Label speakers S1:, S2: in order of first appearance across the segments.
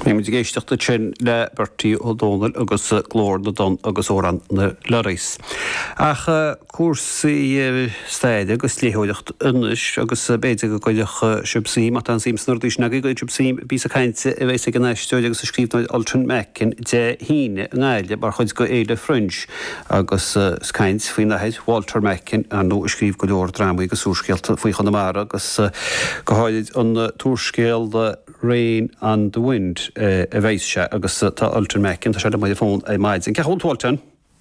S1: Muid géisteachta sin le Bertie O'Donnell agus Glór na Don agus óran na Laris. Ach cuasaí staide agus léthóideacht inis agus béide go goideach siúbsaí mat an síim snúirdís na go siúbsaí bí a cainte a bheits a gnéisteúide agus a scríbnáid Ultron Meckin de híine ngáile bar chuid go éile Fringe agus caint faoin naheid Walter Meckin an nó scríb go leor drámaí agus úscéalt faoi Chonamara agus go háid an túscéal de Rain and the Wind a bheits se agus tá Ultron Meckin tá se le maiid fón a maidin. Ceachol Walton?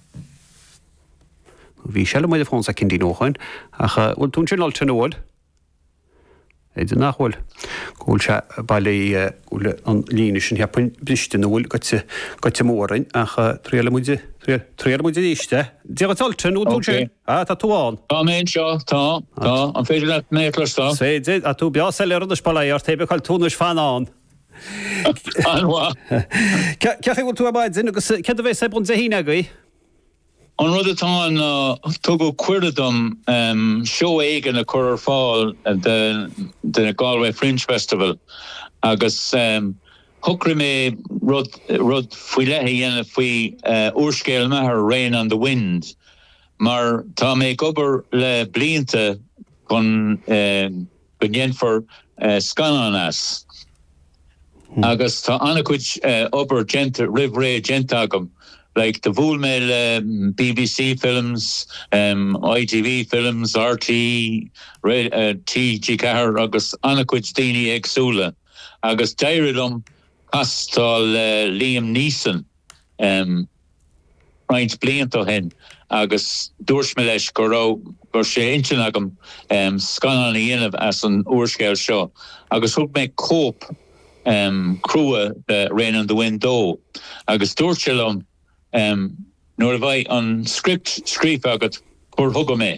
S1: Bhí se le maiid fón sa cindí nóchain ach bhfuil tún sin Ultron óil? Éidir nachhfuil. Gúil se bailí an líne sin heapin briste nóil goite mórain ach tríala muide díiste. Dígat Ultron ó tún sin? Tá túáin?
S2: Tá mén seo, tá, an féidir le méclastá.
S1: Féidir, a tú beá se leir an spalaí ar tebe cael túnus fan an.
S2: Anwa.
S1: Ceach bhfuil tú a maidin agus cead a bheith sebron de híine agaí?
S2: An rud atá tugu cuirdom show éigen a chuir fáil de Galway Fringe Festival agus hukri mé rud fui lehi dhéanamh faoi úrscéal methar Rain and the Wind mar tá mé gobar le blianta chun begin for Scannanas agus tá anacuid obair rib ré gentagam like the Vulmail BBC films, ITV films, RT, TG Cahar, agus anacuid daoine agsúla. Agus deiridum castal Liam Neeson, right blianta hen, agus dúirs me leis gur sé intin agam scanan dhéanamh as an úrscéil seo. Agus thug me cóp crua Rain and the Wind dó. Agus dúirtilum nuair a bhaid an script scríb agat chuir thugam mé.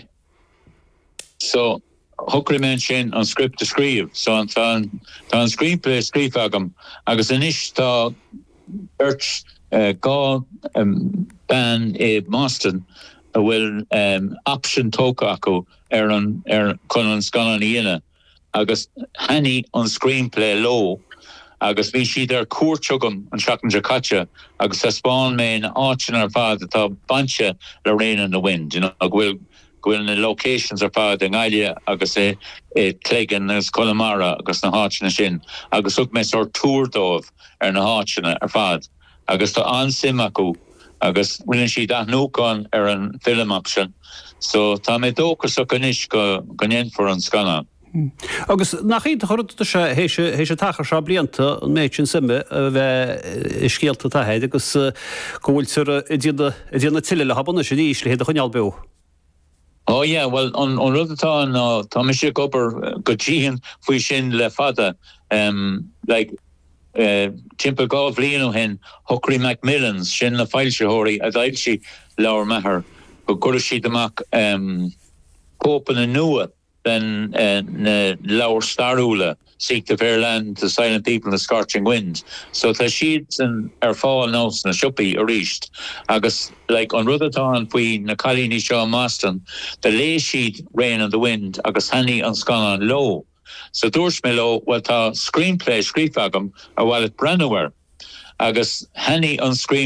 S2: So thugri mé sin an script a scríb. So tá an screenplay scríb agam agus inis tá irt gá ban Marston a bhfuil option tóca acu ar chun an scanan dhéine agus haní an screenplay lo agus bhí siad ar cuairteagam an seachtain Jacatcha agus tá spáin mé na áitin ar fad atá banse le Rain and the Wind, a bhfuil na locations ar fad an Gaile agus é Cleggan agus Connemara agus na háitina sin agus thug mé sort túrdómh ar na háitina ar fad agus tá ansim acu agus rinne siad athnúcán ar an filmach sin. So tá mé dóchas ac inis go for an scanán.
S1: Agus nach iad chuirta se hééis tachar se blianta an méid sin simme bheith scéalta tahéid agus gohfuil i dtíanana tiile le habbanna sé díos le héad a chuneal beú.
S2: Oh yeah, well on rudatá tá mé sé gobar go tíhan faoi sin le fada like timpe gá bblianú hen Huckry Macmillans sin na feilseóirí a dail si leabhar methar go gura siad amach cópan na nua den na leabhar starúla Seek the Fair Land, The Silent People, The Scorching Wind. So tá siad ar fáil nós na siúpaí a ríist agus like an rudatá faoi na cailíní seo Maston de lé siad Rain and the Wind agus haní an scanan lo. So dúirs mé lo bhfuil tá screenplay scríb agam ar bhfuil it breanúir agus haní an screen